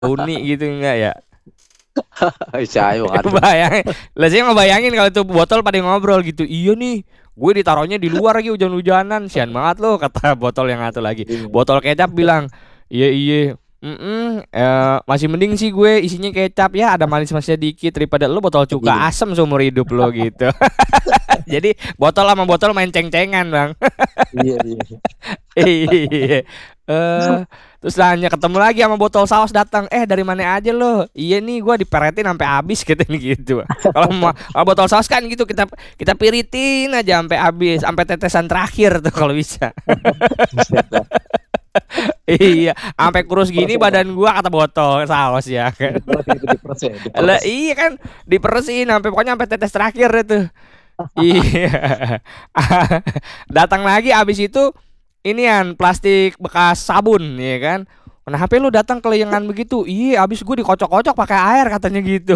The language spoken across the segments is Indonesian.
uni gitu enggak ya? Bisa aja Bang Arif. Bayangin, lah saya ngebayangin kalau tuh botol pada ngobrol gitu. Iya nih, gue ditaruhnya di luar lagi hujan-hujanan, sian banget loh kata botol yang satu lagi. Iya. Botol kecap bilang, iya iya, masih mending sih gue isinya kecap ya, ada manis-manisnya dikit daripada lo botol cuka Iya. asem seumur hidup lo gitu. Jadi botol sama botol main ceng-cengan bang. Iya. Iya. Iya. Eh, terus nanya ketemu lagi sama botol saus datang. Dari mana aja lo? Iya nih gua diperetin sampai habis katanya gitu. Kalau botol saus kan gitu kita kita piritin aja sampai habis, sampai tetesan terakhir tuh kalau bisa. Buset dah. Iya, sampai kurus gini badan gua kata botol saus ya kan. Diperes itu diperes ya, Lah diperes. iya kan diperesin sampai pokoknya sampai tetes terakhir itu. Iya. Datang lagi abis itu inian plastik bekas sabun ya kan. Kenapa lu datang kelayangan begitu? Iya, abis gue dikocok-kocok pakai air katanya gitu.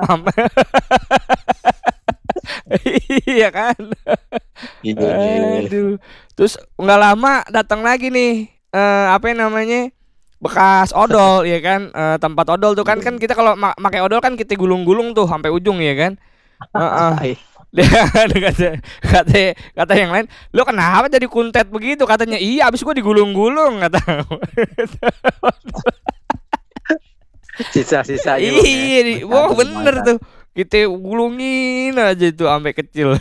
Iya kan? Iya, iya, iya. Aduh. Terus nggak lama datang lagi nih apa yang namanya? Bekas odol ya kan. Tempat odol tuh kan Iya. kan kita kalau pakai odol kan kita gulung-gulung tuh sampai ujung ya kan. Heeh. Iya. Dia kata kata yang lain, lo kenapa jadi kuntet begitu katanya? Iya, abis gue digulung-gulung kata. Sisa-sisa aja Bang ya. Iya, Masih wah ada bener lumayan. tuh. Kita gulungin aja tuh sampai kecil.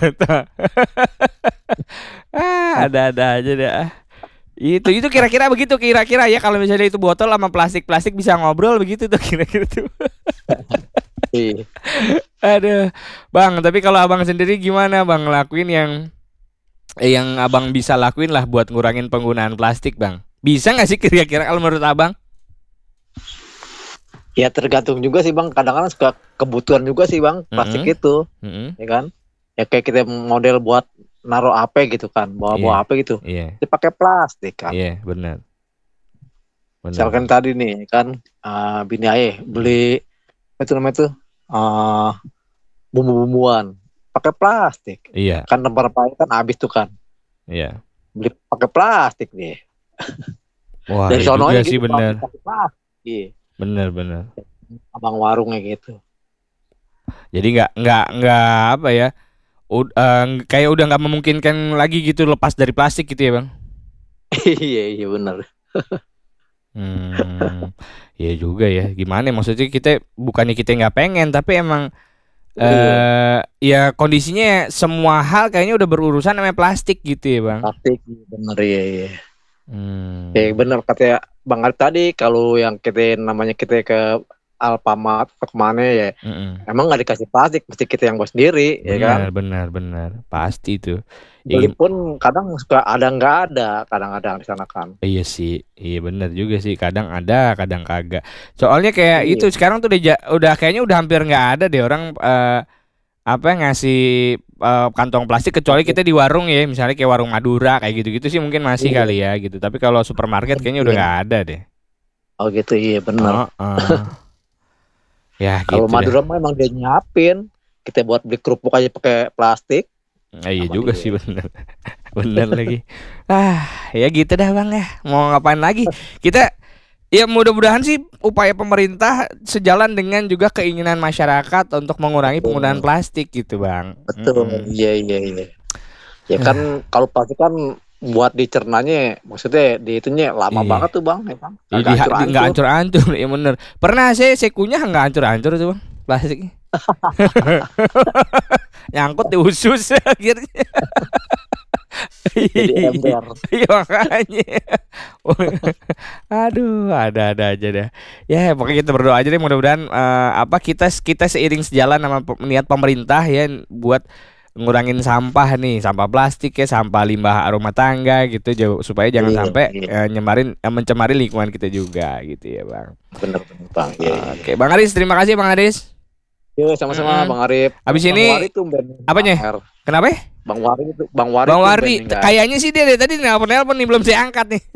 Ada-ada aja dah. Itu kira-kira begitu kira-kira ya kalau misalnya itu botol sama plastik-plastik bisa ngobrol begitu tuh kira-kira tuh. Iya. Aduh, Bang, tapi kalau Abang sendiri gimana Bang ngelakuin yang Abang bisa lakuin lah buat ngurangin penggunaan plastik, Bang? Bisa nggak sih kira-kira kalau menurut Abang? Ya tergantung juga sih Bang. Kadang-kadang suka kebutuhan juga sih Bang plastik Mm-mm, itu, mm-mm, ya kan? Ya kayak kita model buat naruh HP gitu kan, iya, bawa-bawa HP gitu. iya, Dipakai plastik kan. iya, benar, benar, Misalkan benar. tadi nih kan bini ayah beli apa itu namanya tuh eh, bumbu-bumbuan pakai plastik. Iya, Kan rempah-rempahnya kan habis tuh kan. iya. Beli pakai plastik nih. Wah, Dari iya juga sononya sih gitu benar, pakai plastik. Iya. benar, benar. Abang warungnya gitu. Jadi nggak apa ya? Kayak udah nggak memungkinkan lagi gitu lepas dari plastik gitu ya, Bang? Iya, iya benar. Hmm, ya juga ya. Gimana ya? Maksudnya kita bukannya kita nggak pengen, tapi emang Iya, ya kondisinya semua hal kayaknya udah berurusan sama plastik gitu ya bang. plastik iya, bener iya, iya. Ya Hmm. bener katanya Bang Arif tadi kalau yang kita namanya kita ke Alfamart atau kemana ya Mm-mm. emang nggak dikasih plastik mesti kita yang buat sendiri ya kan. Benar benar benar pasti tuh. Ya, Beli pun kadang suka ada nggak ada kadang-kadang di sana kan. iya sih, iya benar juga sih. Kadang ada, kadang kagak. Soalnya kayak itu Iya, sekarang tuh udah kayaknya udah hampir nggak ada deh orang apa ngasih kantong plastik kecuali kita di warung ya, misalnya kayak warung Madura kayak gitu-gitu sih mungkin masih iya, kali ya gitu. Tapi kalau supermarket kayaknya udah iya. nggak ada deh. Oh gitu iya bener. Oh, ya Kalau gitu dah. Madura mah emang dia nyiapin. Kita buat beli kerupuk aja pakai plastik Iya sama juga sih dia. bener. Bener lagi. Ya gitu dah bang ya. Mau ngapain lagi? Kita ya mudah-mudahan sih upaya pemerintah sejalan dengan juga keinginan masyarakat untuk mengurangi penggunaan Betul, plastik gitu bang. betul. Mm-mm. Iya, iya, iya. Ya kan kalau plastik kan buat dicernanya maksudnya dihitungnya lama Iya. banget tuh bang ya kan Jadi kagak nggak hancur-hancur. hancur-hancur ya bener. Pernah saya kunyah nggak hancur-hancur tuh bang plastiknya. Nyangkut di usus akhirnya. Jadi Iya ember. iya, makanya. Aduh, ada-ada aja deh. Ya, pokoknya kita berdoa aja deh mudah-mudahan apa kita kita seiring sejalan sama niat pemerintah ya buat ngurangin sampah nih, sampah plastik ya, sampah limbah rumah tangga gitu supaya jangan Iya, sampai iya, mencemari lingkungan kita juga gitu ya, Bang. bener-bener bang. Iya, iya. Oke, Bang Aris, terima kasih Bang Aris. Yo sama-sama Mm-mm. bang Arif. Habis Bang ini Wari tuh ben apanya? R. Kenapa? Bang Wari Bang tuh ben Wardi, enggak. kayaknya sih dia dari tadi nelpon-nelpon nih belum saya angkat nih.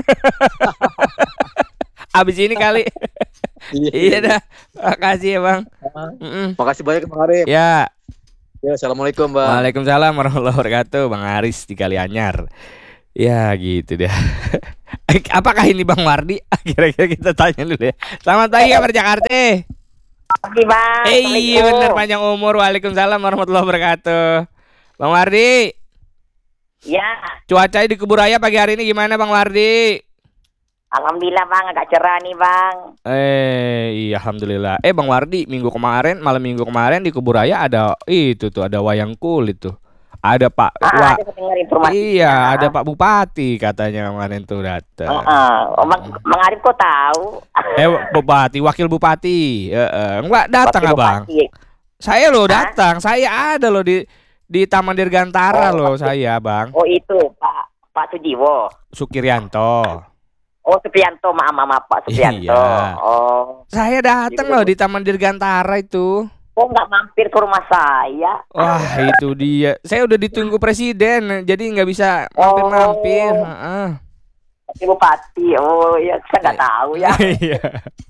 Abis ini kali. Iya, iya, Iya iya. dah. Makasih ya, Bang. Ah, Mm-mm. makasih banyak bang Arif. Ya, Ya assalamualaikum bang. Waalaikumsalam warahmatullahi wabarakatuh, Bang Aris di Kalianyar. Ya gitu deh. Apakah ini Bang Wardi? Kira-kira kita tanya dulu ya. Selamat pagi kabar Jakarta. Pagi bang, Iya bener, assalamualaikum. panjang umur. Waalaikumsalam warahmatullahi wabarakatuh. Bang Wardi, Ya, cuaca di Kuburaya pagi hari ini gimana Bang Wardi? alhamdulillah bang, agak cerah nih bang. Iya alhamdulillah. Bang Wardi, malam minggu kemarin di Kuburaya ada itu tuh, ada wayang kulit tuh. Ada Pak Ada saya dengar informasinya. Iya, ada Pak Bupati katanya kemarin tuh datang. Oh, bang Arif kok tahu? Bupati, wakil bupati. Enggak datang Wakil abang. Bupati. Saya loh Hah? datang. Saya ada loh di Taman Dirgantara Oh, loh saya bang. oh itu Pak Sujiwo. Sukiryanto. Oh Supriyanto, maaf Pak Supriyanto. Iya. Oh, Saya datang loh di Taman Dirgantara itu. kok nggak mampir ke rumah saya? Wah itu dia. Saya udah ditunggu presiden, jadi nggak bisa mampir-mampir. Heeh. Wakil Bupati. Oh ya, saya nggak tahu ya. Iya.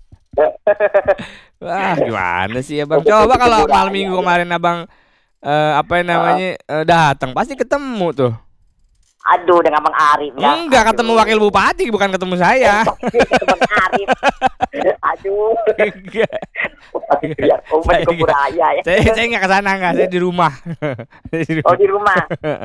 Wah gimana sih abang? Coba kalau malam minggu kemarin abang apa yang namanya datang pasti ketemu tuh. Aduh, dengan Bang Arif ya. Enggak ketemu wakil bupati, bukan ketemu saya. Bang Arif. Aduh. Enggak. Oh, masih ke Buraya ya. Saya enggak ke sana enggak, saya di rumah. Oh, di rumah.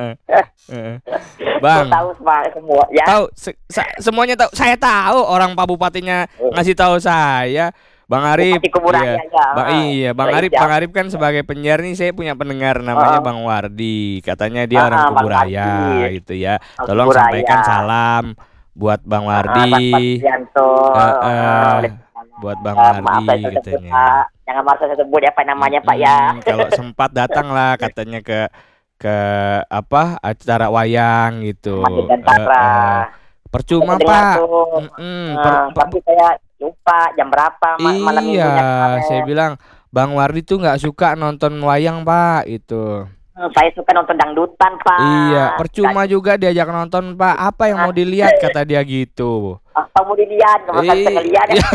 Bang, Tahu semua ya. tahu semuanya tahu. Saya tahu orang Pak Bupatinya ngasih tahu saya. Bang Arif, Bupati Kuburaya ya. Bang Arif, Bang Arif kan sebagai penyiar nih saya punya pendengar namanya Bang Wardi. Katanya dia orang Bang Kuburaya Wardi. gitu ya. Bang Tolong Kuburaya. sampaikan salam buat Bang Bang Wardi. Supriyanto. Buat Bang Maaf Wardi saya sebut, katanya. Pak. Jangan maaf saya sebut apa namanya Pak ya. Kalau sempat datanglah katanya ke apa acara wayang gitu. Taman Dirgantara. Percuma Saya dengar Pak. tuh. Per- Tapi saya lupa jam berapa malam Iya, minggunya kemarin. saya bilang Bang Wardi tuh nggak suka nonton wayang Pak itu. Saya suka nonton dangdutan Pak. Iya, percuma juga diajak nonton Pak. Apa yang mau dilihat kata dia gitu. Kamu dilihat, kamu kan ngeliat ya.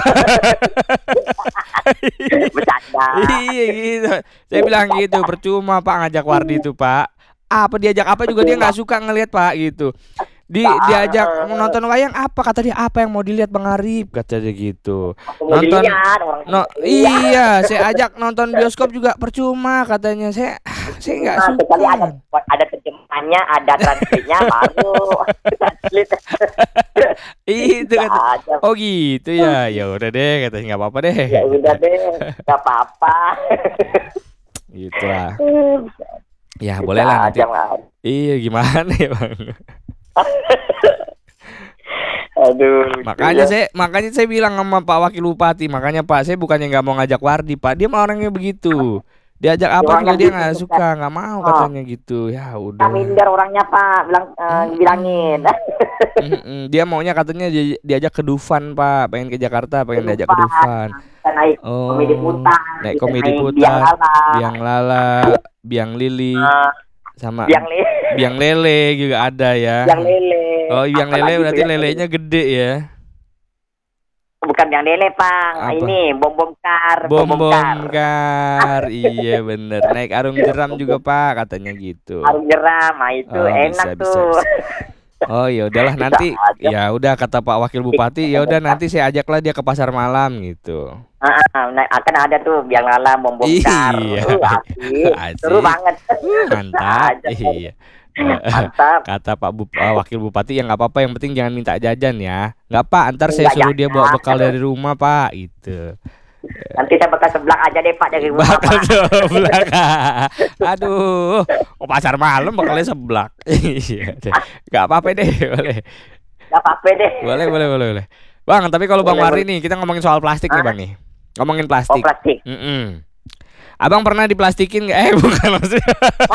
Bercanda. Iya gitu. Saya bilang gitu, percuma Pak ngajak Wardi itu Pak. Apa diajak apa juga dia nggak suka ngelihat Pak gitu. Diajak nonton wayang apa kata dia, apa yang mau dilihat Bang Arif kata dia gitu. Nonton iya, saya ajak nonton bioskop juga percuma katanya. Saya nggak suka. Sekali ada terjemahannya, ada transkripnya baru translate. Itu kata. Oh gitu ya. Ya udah deh katanya nggak apa-apa deh. Ya udah deh, nggak apa-apa. Gitu lah. Ya boleh lah nanti. Iya gimana ya Bang. Aduh. Makanya saya bilang sama Pak Wakil Bupati, makanya Pak saya bukannya nggak mau ngajak Wardi Pak, dia mah orangnya begitu. Diajak apa juga dia nggak suka, nggak mau katanya gitu. Ya udah. Minder orangnya Pak, bilangin. Dia maunya katanya diajak ke Dufan Pak, pengen ke Jakarta, pengen diajak ke Dufan. Naik komedi putar, naik komedi putar, biang lala, biang lili, sama biang lele juga ada ya. Biang lele. Oh biang lele berarti lelenya gede ya. Bukan biang lele Pak, ini bom kar. Iya bener. Naik arung jeram juga Pak katanya gitu. Arung jeram, itu enak tuh. Oh ya udahlah nanti ya udah kata Pak Wakil Bupati ya udah nanti saya ajaklah dia ke pasar malam gitu. Akan ada tuh biang lala bom kar. Iya. Asik. Seru banget. Mantap. Iya. Mantap. Kata Wakil Bupati ya nggak apa-apa yang penting jangan minta jajan ya. Nggak Pak, ntar saya suruh dia bawa bekal dari rumah Pak itu. Nanti saya bakal seblak aja deh Pak dari rumah bakal Pak. Seblak. Aduh, pasar malam bakalnya seblak. Iya deh. Nggak apa-apa deh, boleh. Nggak apa-apa deh. Boleh. Bang, tapi kalau Bang Wardi nih kita ngomongin soal plastik nih Bang nih. Ngomongin plastik. Oh plastik. Abang pernah diplastikin nggak? Bukan maksudnya.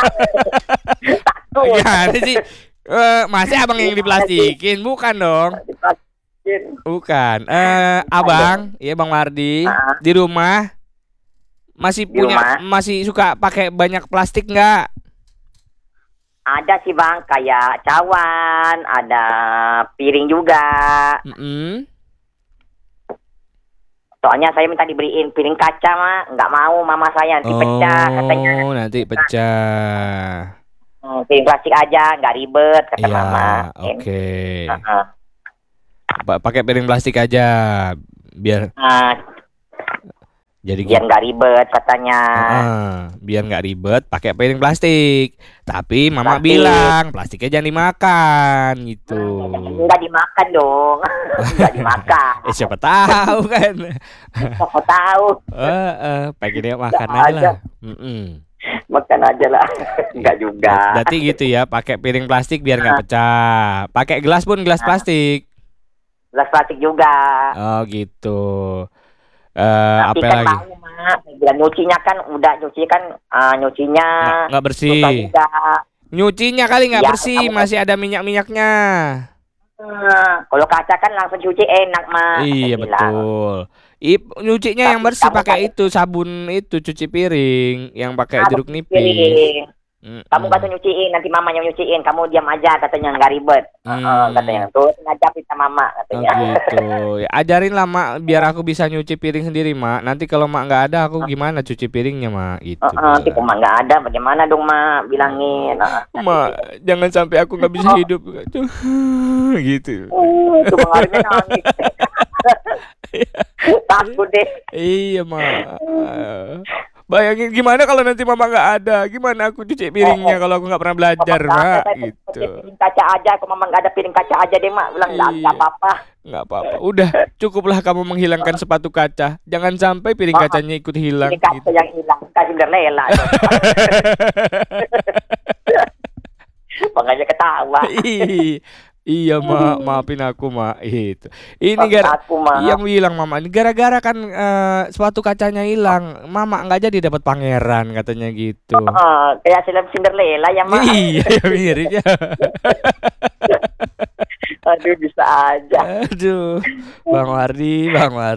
Gimana sih? Masih abang yang diplastikin, bukan dong? Bukan. Abang, iya Bang Wardi, di rumah masih suka pakai banyak plastik nggak? Ada sih Bang, kayak cawan, ada piring juga. Soalnya saya minta dibeliin piring kaca nggak mau mama saya nanti pecah katanya. Oh nanti pecah. Piring plastik aja, nggak ribet kata Iya, mama. oke. Heeh. Pakai piring plastik aja biar Nah, jadi biar nggak ribet katanya. biar nggak ribet pakai piring plastik. Tapi mama Plastik. bilang plastiknya jangan dimakan gitu. Nggak dimakan dong, nggak dimakan. Siapa tahu kan. Siapa tahu, Pengennya makan Nggak aja ada. lah. makan aja lah. Nggak juga. Berarti gitu ya, pakai piring plastik biar nggak pecah. Pakai gelas pun gelas plastik. Gelas plastik juga. Oh gitu. Tapi Apa kan lagi? mau mak, bilang nyucinya kan udah nyuci kan, nyucinya Nggak susah bersih. juga. Nyucinya kali nggak Ya, bersih, kamu- masih ada minyak-minyaknya. Kalau kaca kan langsung cuci enak mak. Iya saya bilang. betul. Nyucinya yang Tapi bersih kamu pakai kan- itu sabun itu cuci piring yang pakai Ah, jeruk cuci nipis. piring. Kamu Mm-mm. kata nyuciin, nanti mamanya nyuciin, kamu diam aja katanya nggak ribet. Katanya tuh ngajak sama mama Oh katanya. gitu. Ya, ajarin lah mak biar aku bisa nyuci piring sendiri mak. Nanti kalau mak nggak ada aku gimana cuci piringnya mak gitu. Nanti bilang. mak nggak ada, bagaimana dong mak bilangin. Mak jangan sampai aku nggak bisa hidup gitu. Itu pengaruhnya nangis. Takut deh. Iya mak. Bayangin gimana kalau nanti mama nggak ada, gimana aku cuci piringnya kalau aku nggak pernah belajar Mama nggak mak ada, gitu. piring kaca aja, kalau mama nggak ada piring kaca aja deh mak, bilang Iya. nggak apa-apa. Nggak apa-apa. Udah cukuplah kamu menghilangkan sepatu kaca. Jangan sampai piring kacanya ikut hilang. Piring kaca Gitu. yang hilang, kasih Cinderella. Makanya ketawa. Iya maafin aku mak itu. Ini Maafin aku, Mak. yang bilang mama ini gara-gara kan sepatu kacanya hilang, mama nggak jadi dapat pangeran katanya gitu. Kayak film Cinderella ya mak. Iya ya mirip ya. Aduh bisa aja. Aduh, Bang Wardi.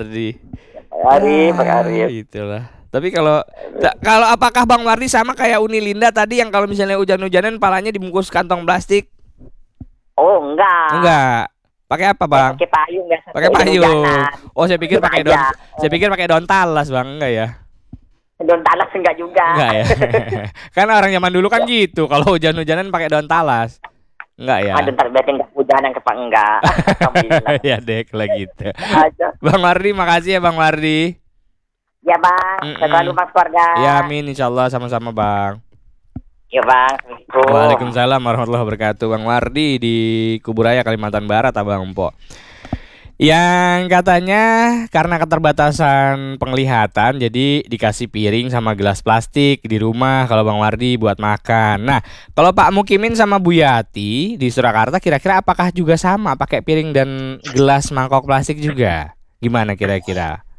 Bang Arif. Itulah. Tapi kalau apakah Bang Wardi sama kayak Uni Linda tadi yang kalau misalnya hujan-hujanan palanya dibungkus kantong plastik? Oh enggak. Enggak. Pakai apa, Bang? Pakai payung biasa. Pakai payung. Hujanan. Oh, saya pikir pakai Aja. daun talas, Bang. Enggak ya? Daun talas enggak juga. Enggak ya. Kan orang zaman dulu kan gitu, kalau hujan-hujanan pakai daun talas. Enggak ya? Daun talas berarti enggak hujanan ke enggak. Alhamdulillah. Ya deh kalau gitu. Aja. Bang Wardi, makasih ya Bang Wardi. Ya bang, selalu mas keluarga. Ya amin insyaallah sama-sama Bang. Ya bang. Assalamualaikum. Waalaikumsalam warahmatullahi wabarakatuh. Bang Wardi di Kuburaya Kalimantan Barat Abang Empo. Yang katanya karena keterbatasan penglihatan jadi dikasih piring sama gelas plastik di rumah kalau Bang Wardi buat makan. Nah, kalau Pak Mukimin sama Bu Yati di Surakarta kira-kira apakah juga sama pakai piring dan gelas mangkok plastik juga? Gimana kira-kira?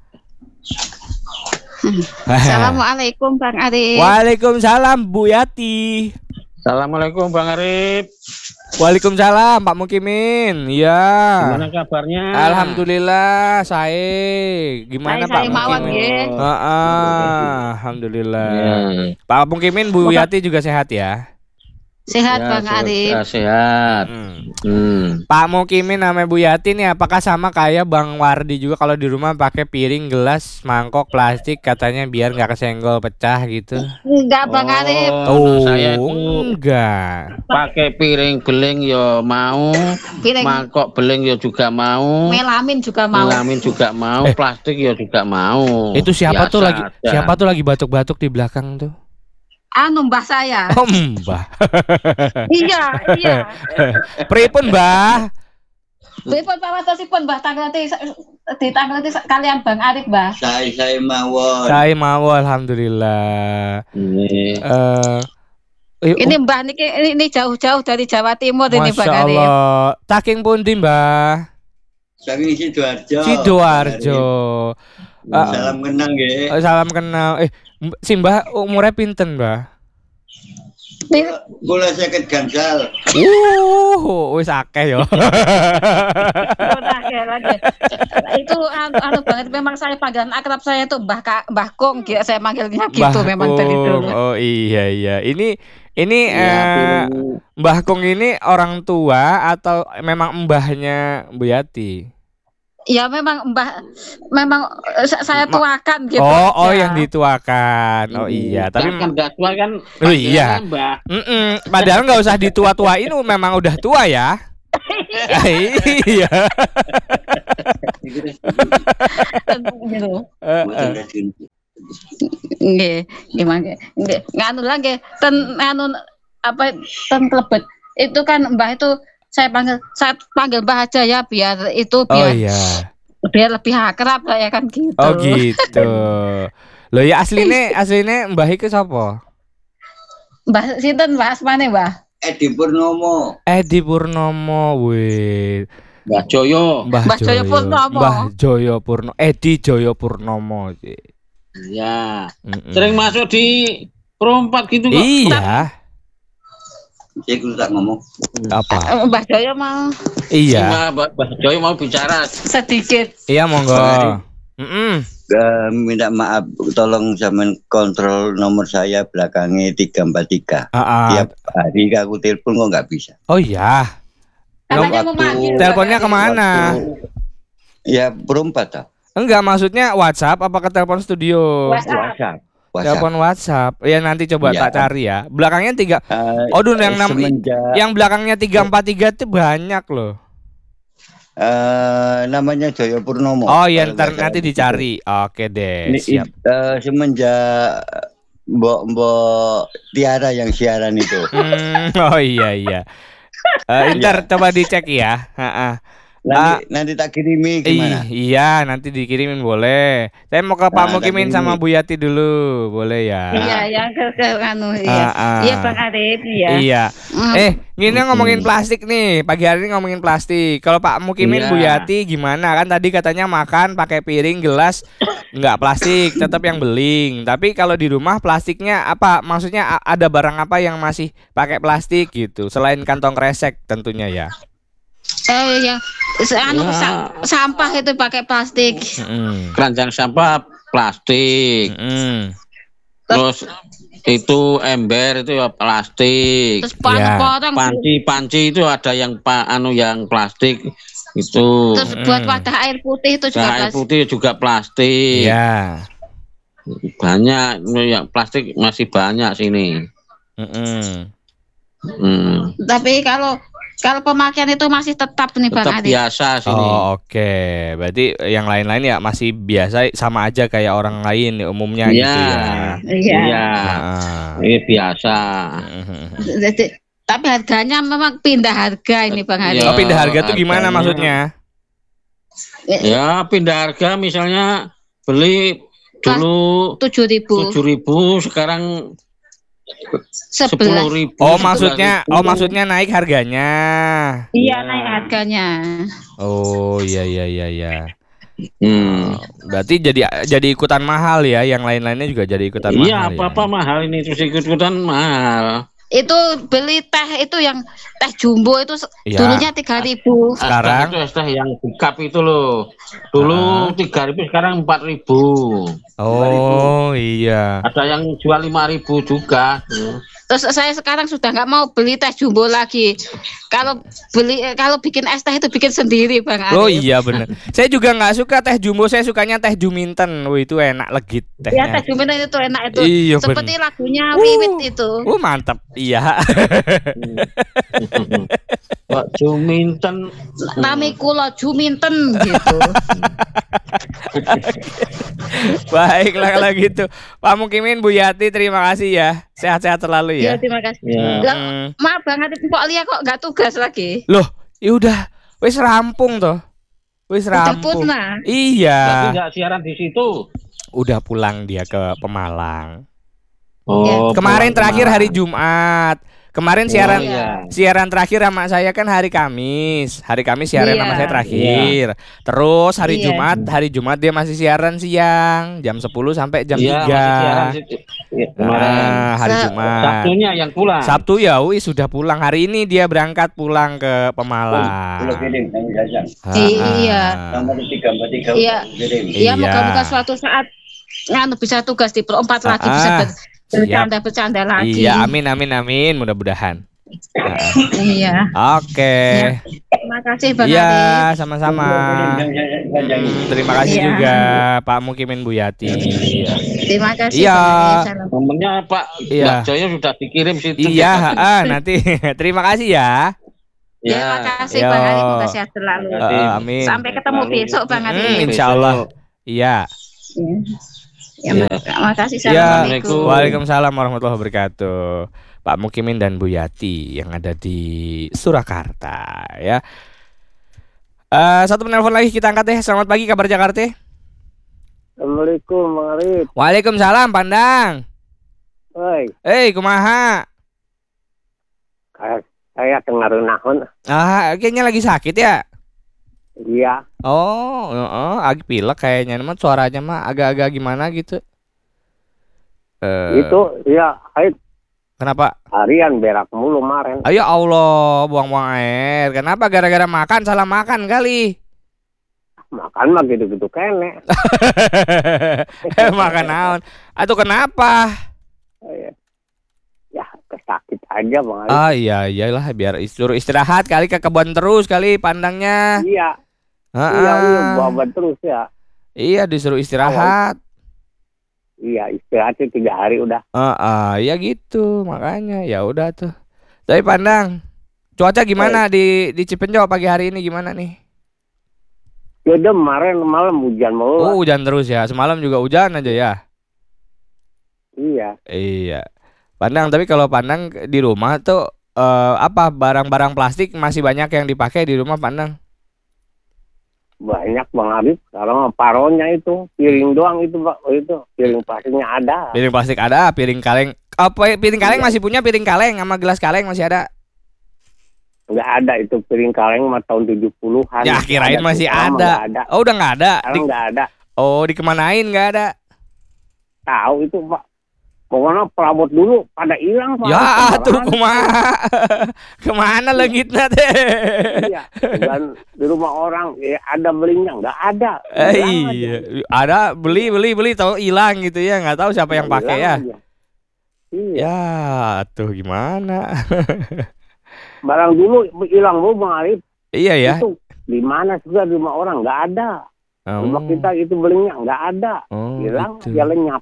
Assalamualaikum Bang Arif. Waalaikumsalam Bu Yati. Assalamualaikum Bang Arif. Waalaikumsalam Pak Mukimin. Ya. Gimana kabarnya? Alhamdulillah saya. Gimana Pak Saya mawon Mukimin? nggih. Alhamdulillah. Ya. Pak Mukimin, Bu Yati juga sehat ya? Sehat Ya, Bang Arif. sehat. Pak Mukimin sama Bu Yati nih apakah sama kayak Bang Wardi juga kalau di rumah pakai piring, gelas, mangkok plastik katanya biar nggak kesenggol pecah gitu? Enggak Bang Arif. Saya itu enggak. pakai piring beling yo mau, Piring mangkok beling yo juga mau, melamin juga mau. melamin juga mau, plastik yo juga mau. Itu siapa Biasa tuh lagi? aja. Siapa tuh lagi batuk-batuk di belakang tuh? Anu mbah saya. Oh, Mbah. Iya, iya. Pripun, Mbah? Pripun pawatosipun Mbah tangleti ditangleti kalian Bang Arif, Mbah. Saya mawon. Saya mau alhamdulillah. Ini. Ini Mbah niki ini jauh-jauh dari Jawa Timur ini Bang Masya Arif. Allah. Saking pundi, Mbah? Saking Sidoarjo. Sidoarjo. Salam kenang nggih. Salam kenal. Si Mbah umurnya pinten, Mbah? Kula 50 gangsal. Wis akeh yo. Itu anu banget memang saya panggilan akrab saya tuh Mbah Kong ya saya manggilnya gitu Mbah memang dari Kong. dulu. Oh iya. Ini Ya, Mbah Kong ini orang tua atau memang mbahnya Bu Yati? Ya memang Mbah, memang saya tuakan gitu. Oh, aja. yang dituakan. Oh iya, tapi kan gak tua kan. Oh iya. panggilannya Mbah. Padahal nggak usah ditua-tuain, memang udah tua ya. Iya. Gitu. Buatan Nggih, gimana? Nggih, nganu lagi anu apa klebet. Itu kan Mbah itu saya panggil Mbah aja ya biar Oh iya. biar lebih akrab lah ya kan gitu. Oh gitu. Loh ya asline Mbah iku sapa? Mbah sinten Mbah asmane Mbah? Edi Purnomo. Edi Purnomo, wih. Mbah Joyo. Mbah Joyo Purnomo. Mbah Joyo Purnomo. Edi Joyo Purnomo. Ya. Sering masuk di perompak gitu kok. Iya. Saya kudu tak ngomong. Apa? Mbah Joyo mau Iya. Mbah Joyo mau bicara. sedikit. Iya monggo. Minta maaf, tolong sampean kontrol nomor saya belakangnya 343. Tiap hari aku telepon kok nggak bisa. Oh iya. Katanya mau manggil. Teleponnya kemana? Ya berempat tak? Enggak, maksudnya WhatsApp apa ke telepon studio? WhatsApp. Telepon WhatsApp. Ya nanti coba Iya. tak cari ya. Belakangnya 3. Aduh, yang belakangnya 343 itu banyak loh. Namanya Joyo Purnomo. Oh iya, ntar nanti dicari. Oke deh, siap. Semenjak Mbok Tiara yang siaran itu. Oh iya. Ntar coba dicek ya. Nanti tak kirimi gimana? Iya, nanti dikirimin boleh. Saya mau ke Pak Mukimin sama Bu Yati dulu, boleh ya? Iya, yang ke anu iya. Iya Bang Arif ya. Iya. Ini ngomongin plastik nih. Pagi hari ini ngomongin plastik. Kalau Pak Mukimin, Bu Yati gimana? Kan tadi katanya makan pakai piring, gelas nggak plastik, tetap yang beling. Tapi kalau di rumah plastiknya apa? Maksudnya ada barang apa yang masih pakai plastik gitu? Selain kantong kresek tentunya ya. Ya. Sampah itu pakai plastik. Keranjang sampah plastik. Terus itu ember itu ya plastik. Terus potong. Panci itu ada yang yang plastik itu. Terus buat wadah air putih itu juga air putih juga plastik. Iya. Banyak ya, plastik masih banyak sini. Tapi kalau pemakaian itu masih tetap nih Bang Tetap Adi. biasa sini. Oh oke. Berarti yang lain-lain ya masih biasa, sama aja kayak orang lain umumnya gitu ya. Iya. Ini biasa. Tapi harganya memang pindah harga ini Bang Adi. Oh, pindah harga tuh gimana maksudnya? Ya pindah harga, misalnya beli dulu 7.000 sekarang 10.000. Oh maksudnya naik harganya. Iya, naik harganya. Oh iya. Berarti jadi ikutan mahal ya, yang lain-lainnya juga jadi ikutan mahal. Iya, apa-apa mahal ini, terus ikutan mahal. Itu beli teh itu yang teh jumbo itu dulunya 3.000. Sekarang itu teh yang cup itu loh. Dulu 3.000 sekarang 4.000. Oh iya. Ada yang jual 5.000 juga. Terus saya sekarang sudah nggak mau beli teh jumbo lagi. Kalau bikin es teh itu bikin sendiri Bang Arif. Oh iya benar. Saya juga nggak suka teh jumbo, saya sukanya teh Juminten. Itu enak legit tehnya. Ya teh Juminten itu enak itu. Iya, seperti lagunya Wiwit itu. Mantap. Iya. Pak Juminten. Nami kula Juminten gitu. Baiklah kalau gitu. Pak Mukimin, Bu Yati, terima kasih ya. Sehat-sehat selalu ya. Ya terima kasih. Maaf Bang Arif, Mbok Lia kok nggak tugas lagi. Loh, ya udah, wis rampung toh. Wis rampung. Iya. Tapi nggak siaran di situ. Udah pulang dia ke Pemalang. Oh. Kemarin terakhir hari Jumat. Kemarin siaran terakhir sama saya kan hari Kamis. Hari Kamis siaran sama saya terakhir. Terus hari Jumat dia masih siaran siang jam 10 sampai jam 3. Hari Jumat. Sabtunya yang pulang. Sabtu ya sudah pulang. Hari ini dia berangkat pulang ke Pemalang. Iya. Nomor 343. Iya, moga-moga suatu saat bisa tugas di perempat lagi bisa bercanda lagi. Iya, amin mudah-mudahan. Iya. Oke. Terima makasih Bang Iya, Arif. sama-sama. Terima kasih Iya. juga Pak Mukimin Bu Yati. Terima kasih Iya. Bang Arif. Salam. Nomornya Pak Iya. Mbak Joyo sudah dikirim situ. Iya, nanti terima kasih ya. Ya, makasih Yo. Bang Arif, semoga sehat selalu. Amin. Sampai ketemu besok Bang Arif. Insya Allah. Iya. Ya, makasih. Ya, Assalamualaikum. Waalaikumsalam warahmatullahi wabarakatuh. Pak Mukimin dan Bu Yati yang ada di Surakarta ya. Satu penelpon lagi kita angkat deh. Selamat pagi, kabar Jakarta. Assalamualaikum Bang Arif. Waalaikumsalam Pandang. Hei, Kumaha? saya dengar nahon. Kayaknya lagi sakit ya. Iya, Oh, agak pilek kayaknya, mah suaranya mah agak-agak gimana gitu. itu ya, Kenapa? harian berak mulu kemarin. Ayo Allah, buang-buang air. Kenapa? Gara-gara makan, salah makan kali. Makan mah gitu-gitu kene. Makan naon? Atau kenapa? Ya, kesakit aja Bang Arif. Iya, iyalah biar suruh istirahat kali, ke kebun terus kali pandangnya. Iya, Heeh. bawa terus ya. Iya, disuruh istirahat. Iya, istirahatnya 3 hari udah. Ya gitu, makanya ya udah tuh. Tapi Pandang, cuaca gimana di Cipenjau pagi hari ini gimana nih? Ya udah kemarin malam hujan mulu. Oh, hujan terus ya. Semalam juga hujan aja ya. Iya. Pandang, tapi kalau Pandang di rumah tuh apa barang-barang plastik masih banyak yang dipakai di rumah Pandang? Banyak Bang Arif. Kalau paronya itu piring doang itu Pak. Itu piring plastiknya ada. Piring plastik ada, piring kaleng. Apa piring kaleng masih punya piring kaleng sama gelas kaleng masih ada? Enggak ada itu piring kaleng mah tahun 70-an. Ya kirain masih Sekarang mah ada. nggak ada. Oh, udah nggak ada. Sekarang nggak ada. Oh, dikemanain nggak ada? Tahu itu Pak. Pokoknya perabot dulu pada hilang Pak. Ya, tuh Sembarangan. kumaha? Kemana legitna teh? Iya. Dan di rumah orang ada belinya nggak ada. Hilang aja. Iya, ada beli tahu hilang gitu ya, nggak tahu siapa yang pakai ya. Hilang aja. Iya. Ya, tuh gimana? Barang dulu hilang Bu Bang Arif. Iya ya. Itu di mana juga di rumah orang nggak ada. Rumah kita itu belinya nggak ada. Hilang gitu. ya lenyap.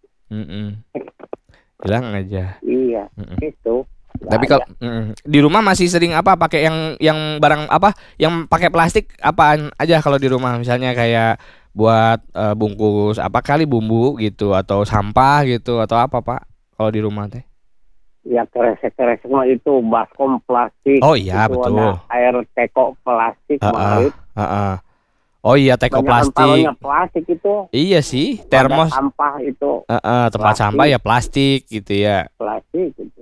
Hilang aja. Iya. Itu. Tapi kalau di rumah masih sering apa pakai yang barang apa yang pakai plastik apaan aja kalau di rumah, misalnya kayak buat bungkus apa kali bumbu gitu atau sampah gitu atau apa Pak kalau di rumah teh? Ya kresek-kresek mah itu baskom plastik. Oh iya, itu betul. ada air teko plastik Bang Arif. Oh iya, teko Banyakan plastik. taruhnya plastik itu. Iya sih, Ada termos. sampah itu Tempat plastik. sampah ya plastik gitu ya. plastik itu.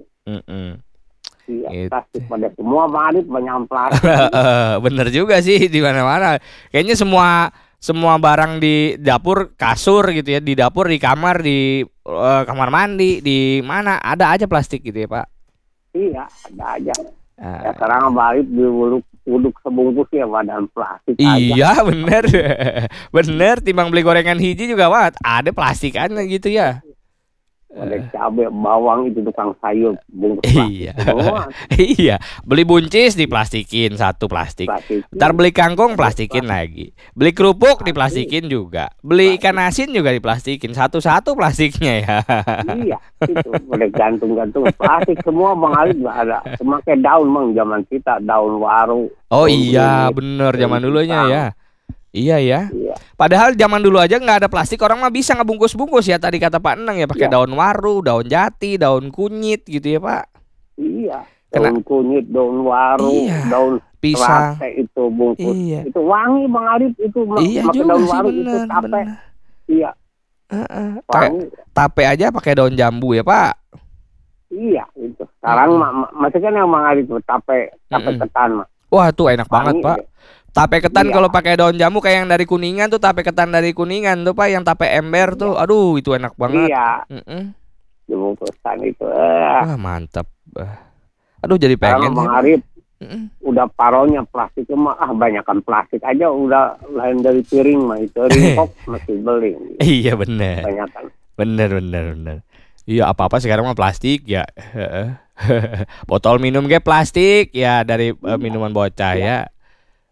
Iya, Gitu. plastik pada semua Bang Arif, banyak plastik. Bener juga sih di mana-mana. Kayaknya semua barang di dapur, kasur gitu ya, di dapur, di kamar, di kamar mandi, di mana ada aja plastik gitu ya Pak. Iya, ada aja. Ya sekarang Bang Arif di uduk sebungkus ya badan plastik aja. Iya bener. Bener, timbang beli gorengan hiji juga Pak, ada plastikannya gitu ya. Ada cabai, bawang itu tukang sayur bungkus plastik Iya. semua. Iya, beli buncis diplastikin satu plastik. Plastik. Ntar beli kangkung plastikin lagi. Beli kerupuk diplastikin juga. Beli ikan asin juga diplastikin. Satu-satu plastiknya ya. Iya, itu udah gantung-gantung plastik semua Bang Arif, nggak ada. Semakai daun Bang, zaman kita daun waru. Oh daun iya, kunyit, bener daun zaman dulunya pisang. ya. Iya ya. Iya. Padahal zaman dulu aja nggak ada plastik, orang mah bisa ngebungkus-bungkus ya, tadi kata Pak Eneng ya, pakai Iya. daun waru, daun jati, daun kunyit gitu ya Pak. Iya, Kena- daun kunyit, daun waru, Iya. daun Pisang. terate itu bungkus. Iya. Itu wangi Bang Arif itu Iya pakai juga daun sih waru itu bener, tape. bener. Iya, Kayak wangi. tape aja pakai daun jambu ya Pak. Iya, itu. Sekarang masih kan yang Bang Arif itu tape ketan mah. Wah tuh enak banget Wangi, Pak. iya. Tape ketan Iya. kalau pakai daun jambu kayak yang dari Kuningan tuh, tape ketan dari Kuningan tuh Pak, yang tape ember tuh. Aduh, itu enak banget. Iya, Mm-mm. dibungkusan itu. Wah, mantap. Aduh, jadi pengen. Sekarang Bang Arif Mm-mm. udah paronya plastik mah banyakan plastik aja udah lain dari piring mah itu ringkok masih beli. Iya bener. Banyakan. Bener. Iya, apa-apa sekarang mah plastik ya. Botol minum ge plastik ya, dari minuman bocah ya.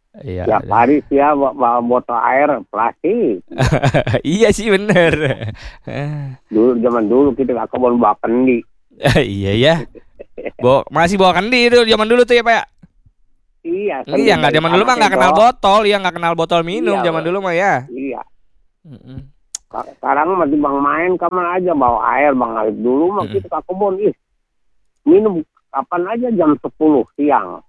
Iya. Tiap hari dia bawa botol air plastik. Iya sih bener. Zaman dulu kita ke kebun bawa kendi. Iya ya. Masih bawa kendi itu zaman dulu tuh ya Pak ya? Iya. Iya nggak zaman dulu mah nggak kenal botol, ya nggak kenal botol minum Iya, zaman dulu mah ya. Iya. Sekarang masih bang main kemana aja bawa air bang Arif. Dulu mah kita ke kebun minum kapan aja jam 10 siang.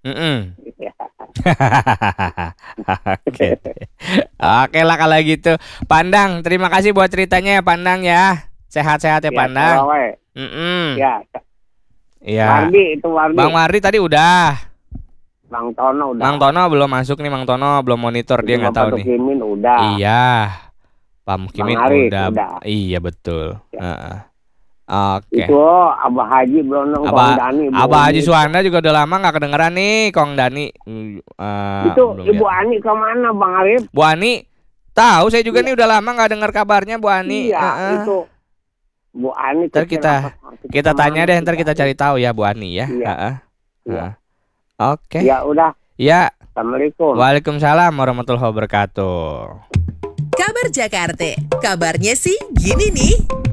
Oke lah kalau gitu. Pandang, terima kasih buat ceritanya ya Pandang ya. Sehat-sehat ya Pandang. Ya. Iya. Wardi itu Wardi. Bang Wardi tadi udah. Bang Tono udah. Bang Tono belum masuk nih, Bang Tono belum monitor, dia nggak tahu nih. Mukimin udah. Iya. Pak Mukimin udah. Iya betul. Ya. Oke. Itu Abah Haji Blondong Kong Dani. Abah Haji Suwanda juga udah lama nggak kedengeran nih Kong Dani. Itu Ibu Ani kemana Bang Arif? Bu Ani tahu, saya juga nih udah lama nggak dengar kabarnya Bu Ani. Iya itu Bu Ani. Ntar kita tanya deh, ntar kita cari tahu ya Bu Ani ya. Iya. Oke. Ya udah. Ya. Assalamualaikum. Waalaikumsalam warahmatullahi wabarakatuh. Kabar Jakarta, kabarnya sih gini nih.